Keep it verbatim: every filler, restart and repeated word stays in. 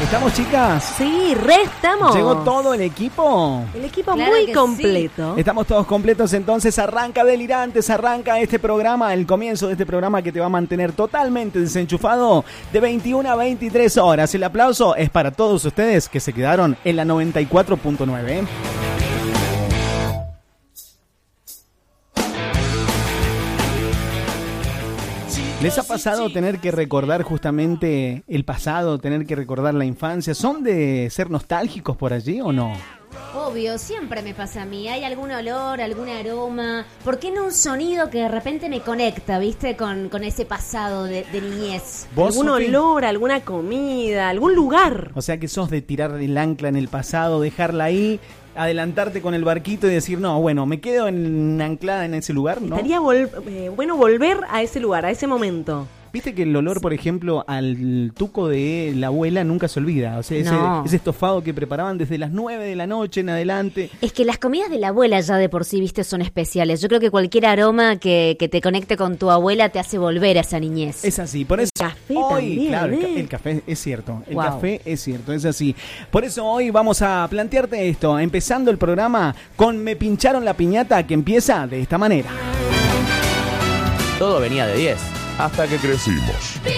¿Estamos, chicas? Sí, re estamos. ¿Llegó todo el equipo? El equipo Claro muy que completo. Estamos todos completos, entonces arranca Delirantes, arranca este programa, el comienzo de este programa que te va a mantener totalmente desenchufado de veintiuna a veintitrés horas. El aplauso es para todos ustedes que se quedaron en la noventa y cuatro punto nueve. ¿Les ha pasado tener que recordar justamente el pasado, tener que recordar la infancia? ¿Son de ser nostálgicos por allí o no? Obvio, siempre me pasa a mí. Hay algún olor, algún aroma. ¿Por qué no un sonido que de repente me conecta, viste, con, con ese pasado de, de niñez? ¿Vos, Algún Sofi? olor, alguna comida, algún lugar. O sea que sos de tirar el ancla en el pasado, dejarla ahí, adelantarte con el barquito y decir, no, bueno, me quedo en, anclada en ese lugar, ¿no? Estaría vol- eh, bueno volver a ese lugar, a ese momento. Viste que el olor, por ejemplo, al tuco de la abuela nunca se olvida. O sea, ese, No. ese estofado que preparaban desde las nueve de la noche en adelante. Es que las comidas de la abuela ya de por sí, viste, son especiales. Yo creo que cualquier aroma que, que te conecte con tu abuela te hace volver a esa niñez. Es así, por eso café hoy, también, claro, el, ca- ¿eh? el café es cierto, el Wow. café es cierto, es así. Por eso hoy vamos a plantearte esto, empezando el programa con Me pincharon la piñata, que empieza de esta manera. Todo venía de diez. Hasta que crecimos.